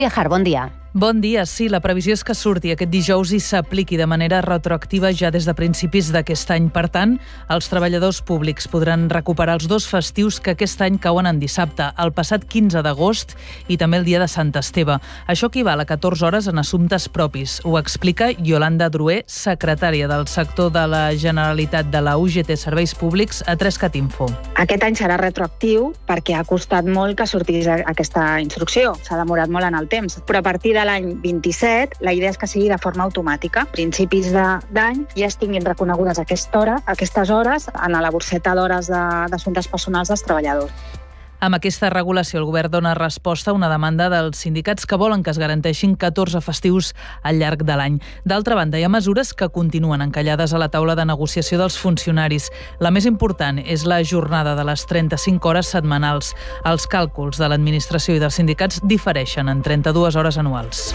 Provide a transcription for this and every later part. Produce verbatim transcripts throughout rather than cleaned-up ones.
Viajar, bon dia. Bon dia. Sí, la previsió és que surti aquest dijous i s'apliqui de manera retroactiva ja des de principis d'aquest any. Per tant, els treballadors públics podran recuperar els dos festius que aquest any cauen en dissabte, el passat quinze d'agost i també el dia de Sant Esteve. Això equival a catorze hores en assumptes propis. Ho explica Yolanda Drué, secretària del sector de la Generalitat de la U G T Serveis Públics a Trescat Info. Aquest any serà retroactiu perquè ha costat molt que sortís aquesta instrucció. S'ha demorat molt en el temps, però a partir de l'any vint-i-set, la idea és que sigui de forma automàtica. A principis d'any ja es tinguin reconegudes aquesta hora, aquestes hores en la borseta d'hores d'assumptes personals dels treballadors. Amb aquesta regulació, el govern dona resposta a una demanda dels sindicats que volen que es garanteixin catorze festius al llarg de l'any. D'altra banda, hi ha mesures que continuen encallades a la taula de negociació dels funcionaris. La més important és la jornada de les trenta-cinc hores setmanals. Els càlculs de l'administració i dels sindicats difereixen en trenta-dues hores anuals.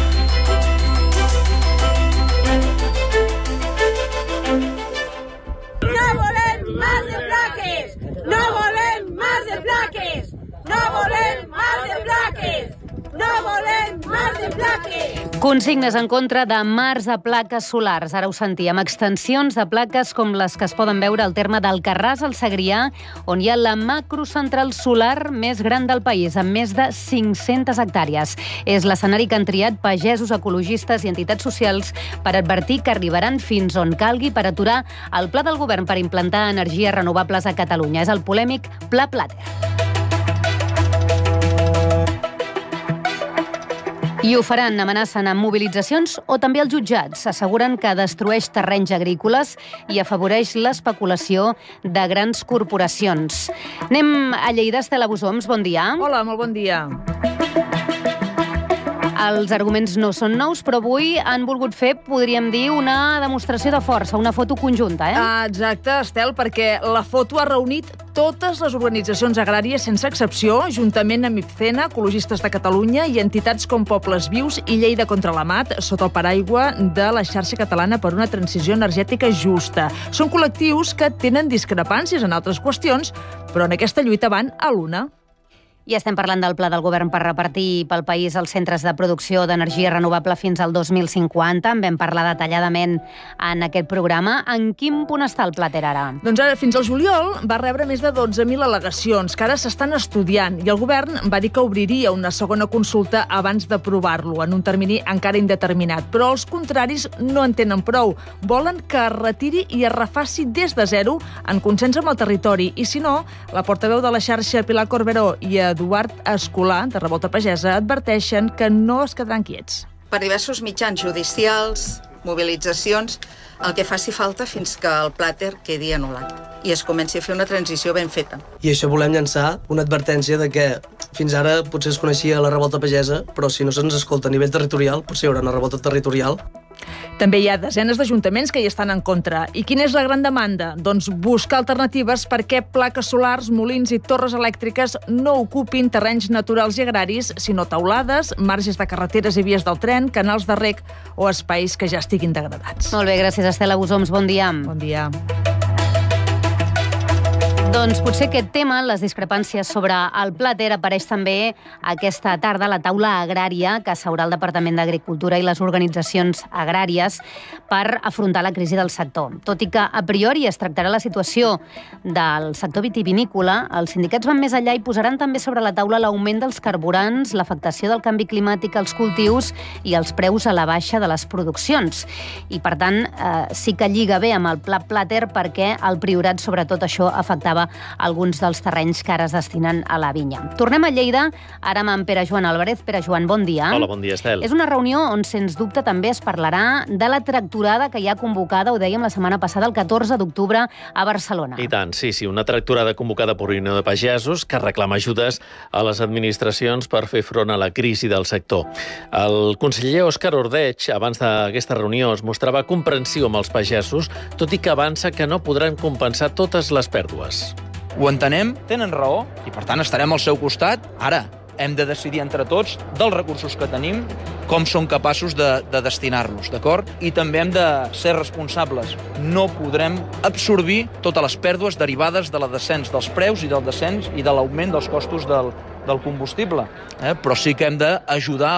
Consignes en contra de mars de plaques solars. Ara ho sentíem. Extensions de plaques com les que es poden veure al terme d'Alcarràs, al Segrià, on hi ha la macrocentral solar més gran del país, amb més de cinc-centes hectàrees. És l'escenari que han triat pagesos, ecologistes i entitats socials per advertir que arribaran fins on calgui per aturar el pla del govern per implantar energies renovables a Catalunya. És el polèmic Pla Plater. I ho faran, amenacen amb mobilitzacions o també els jutjats. Asseguren que destrueix terrenys agrícoles i afavoreix l'especulació de grans corporacions. Anem a Lleida. Estela Busoms, bon dia. Hola, molt bon dia. Els arguments no són nous, però avui han volgut fer, podríem dir, una demostració de força, una foto conjunta, eh? Ah, exacte, Estel, perquè la foto ha reunit totes les organitzacions agràries sense excepció, juntament amb IPCENA, Ecologistes de Catalunya i entitats com Pobles Vius i Lleida contra la Mat, sota el paraigua de la xarxa catalana per una transició energètica justa. Són col·lectius que tenen discrepàncies en altres qüestions, però en aquesta lluita van a l'una. I estem parlant del pla del govern per repartir pel país els centres de producció d'energia renovable fins al dos mil cinquanta. En vam parlar detalladament en aquest programa. En quin punt està el Plater ara? Doncs ara, fins al juliol, va rebre més de dotze mil al·legacions, que ara s'estan estudiant, i el govern va dir que obriria una segona consulta abans d'aprovar-lo, en un termini encara indeterminat. Però els contraris no en tenen prou. Volen que es retiri i es refaci des de zero, en consens amb el territori. I si no, la portaveu de la xarxa, Pilar Corberó, i Eduard Escolà, de Revolta Pagesa, adverteixen que no es quedaran quiets. Per diversos mitjans judicials, mobilitzacions, el que faci falta fins que el Plater quedi anul·lat i es comenci a fer una transició ben feta. I això volem llançar una advertència de que fins ara potser es coneixia la revolta pagesa, però si no se'ns escolta a nivell territorial, potser hi haurà una revolta territorial. També hi ha desenes d'ajuntaments que hi estan en contra. I quina és la gran demanda? Doncs buscar alternatives perquè plaques solars, molins i torres elèctriques no ocupin terrenys naturals i agraris, sinó taulades, marges de carreteres i vies del tren, canals de reg o espais que ja estiguin degradats. Molt bé, gràcies, Estela Busoms. Bon dia. Bon dia. Doncs potser aquest tema, les discrepàncies sobre el Plater, apareix també aquesta tarda a la taula agrària que s'haurà el Departament d'Agricultura i les organitzacions agràries per afrontar la crisi del sector. Tot i que a priori es tractarà la situació del sector vitivinícola, els sindicats van més enllà i posaran també sobre la taula l'augment dels carburants, l'afectació del canvi climàtic als cultius i els preus a la baixa de les produccions. I, per tant, eh, sí que lliga bé amb el Pla Plater perquè el Priorat, sobretot, això afectava alguns dels terrenys que ara es destinen a la vinya. Tornem a Lleida, ara amb en Pere Joan Álvarez. Pere Joan, bon dia. Hola, bon dia, Estel. És una reunió on, sens dubte, també es parlarà de la tractorada que hi ha convocada, ho dèiem la setmana passada, el catorze d'octubre a Barcelona. I tant, sí, sí, una tractorada convocada per Unió de Pagesos que reclama ajudes a les administracions per fer front a la crisi del sector. El conseller Òscar Ordeig, abans d'aquesta reunió, es mostrava comprensiu amb els pagesos, tot i que avança que no podran compensar totes les pèrdues. Ho entenem, tenen raó, i per tant estarem al seu costat. Ara, hem de decidir entre tots dels recursos que tenim, com som capaços de, de destinar-los, d'acord? I també hem de ser responsables. No podrem absorbir totes les pèrdues derivades de la descens dels preus i del descens i de l'augment dels costos del, del combustible, eh? però sí que hem d'ajudar